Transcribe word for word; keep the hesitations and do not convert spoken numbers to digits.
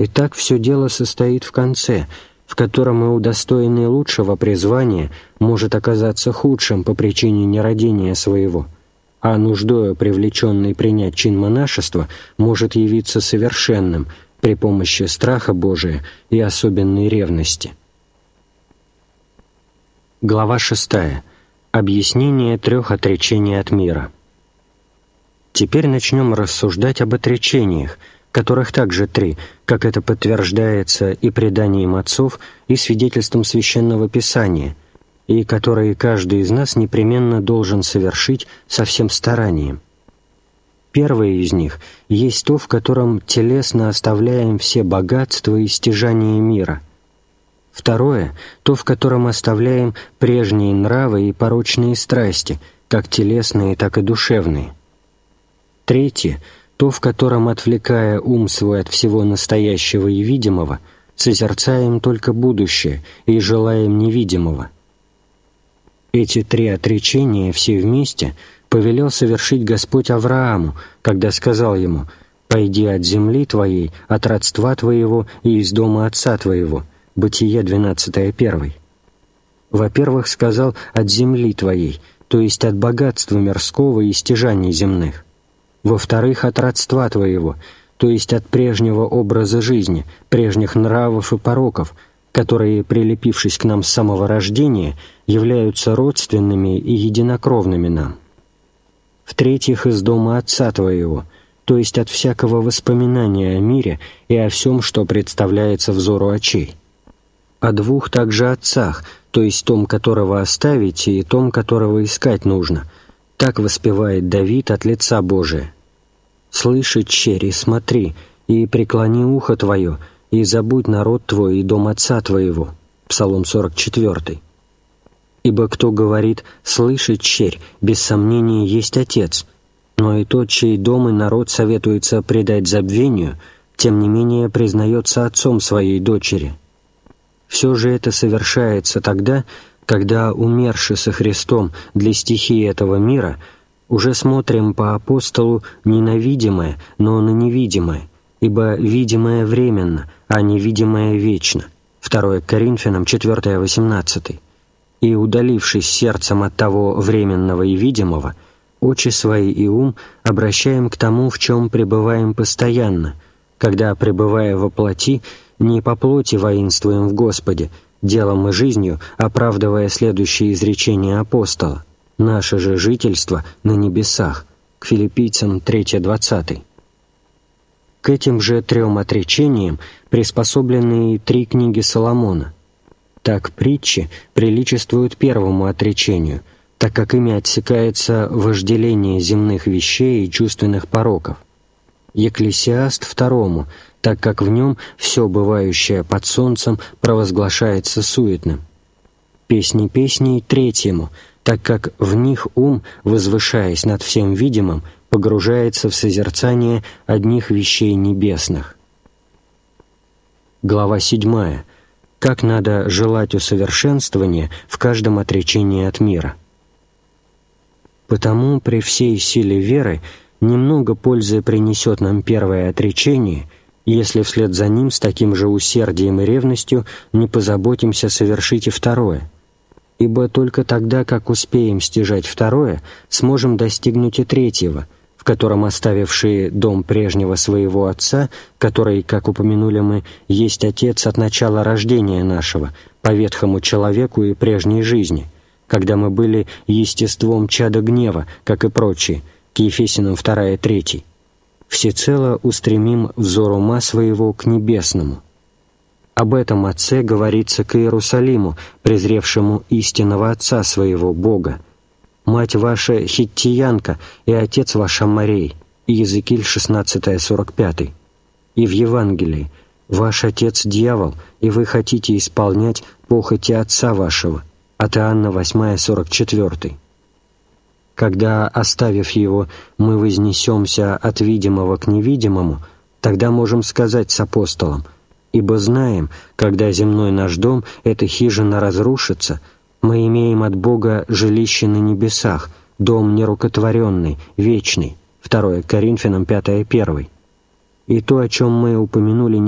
Итак, все дело состоит в конце, в котором и удостоенный лучшего призвания может оказаться худшим по причине нерадения своего, а нуждою привлеченный принять чин монашества может явиться совершенным при помощи страха Божия и особенной ревности. Глава шестая. Объяснение трех отречений от мира. Теперь начнем рассуждать об отречениях, которых также три, как это подтверждается и преданием отцов, и свидетельством Священного Писания, и которые каждый из нас непременно должен совершить со всем старанием. Первое из них есть то, в котором телесно оставляем все богатства и стяжания мира. Второе – то, в котором оставляем прежние нравы и порочные страсти, как телесные, так и душевные. Третье – то, в котором, отвлекая ум свой от всего настоящего и видимого, созерцаем только будущее и желаем невидимого. Эти три отречения все вместе повелел совершить Господь Аврааму, когда сказал ему: «Пойди от земли твоей, от родства твоего и из дома отца твоего». Бытие двенадцатая, первый. Во-первых, сказал «от земли твоей», то есть от богатства мирского и стяжаний земных. Во-вторых, от родства твоего, то есть от прежнего образа жизни, прежних нравов и пороков, которые, прилепившись к нам с самого рождения, являются родственными и единокровными нам. В-третьих, из дома отца твоего, то есть от всякого воспоминания о мире и о всем, что представляется взору очей. О двух также отцах, то есть том, которого оставить, и том, которого искать нужно. Так воспевает Давид от лица Божия: «Слыши, черь, и смотри, и преклони ухо твое, и забудь народ твой и дом отца твоего». Псалом сорок четвёртый. «Ибо кто говорит: слыши, черь, без сомнения есть отец, но и тот, чей дом и народ советуется предать забвению, тем не менее признается отцом своей дочери». Все же это совершается тогда, когда, умерши со Христом для стихии этого мира, уже смотрим по апостолу не на видимое, но на невидимое, ибо видимое временно, а невидимое вечно. второе Коринфянам четыре, восемнадцать. И, удалившись сердцем от того временного и видимого, очи свои и ум обращаем к тому, в чем пребываем постоянно, когда, пребывая во плоти, не по плоти воинствуем в Господе, делом и жизнью оправдывая следующее изречение апостола: «Наше же жительство на небесах». К Филиппийцам три, двадцать. К этим же трем отречениям приспособлены и три книги Соломона. Так притчи приличествуют первому отречению, так как ими отсекается вожделение земных вещей и чувственных пороков. Екклесиаст второму, так как в нем все бывающее под солнцем провозглашается суетным. Песни песней третьему, так как в них ум, возвышаясь над всем видимым, погружается в созерцание одних вещей небесных. Глава седьмая. Как надо желать усовершенствования в каждом отречении от мира. Потому при всей силе веры немного пользы принесет нам первое отречение, если вслед за ним с таким же усердием и ревностью не позаботимся совершить и второе. Ибо только тогда, как успеем стяжать второе, сможем достигнуть и третьего, в котором оставившие дом прежнего своего отца, который, как упомянули мы, есть отец от начала рождения нашего, по ветхому человеку и прежней жизни, когда мы были естеством чада гнева, как и прочие, к Ефесянам два, три, всецело устремим взор ума своего к небесному. Об этом Отце говорится к Иерусалиму, презревшему истинного Отца своего, Бога. «Мать ваша хиттиянка, и отец ваш Амморей». Иезекииль шестнадцать, сорок пять. И в Евангелии: «Ваш отец дьявол, и вы хотите исполнять похоти отца вашего». От Иоанна восемь, сорок четыре. Когда, оставив его, мы вознесемся от видимого к невидимому, тогда можем сказать с апостолом: «Ибо знаем, когда земной наш дом, эта хижина, разрушится, мы имеем от Бога жилище на небесах, дом нерукотворенный, вечный». второе Коринфянам пять, один. И то, о чем мы упомянули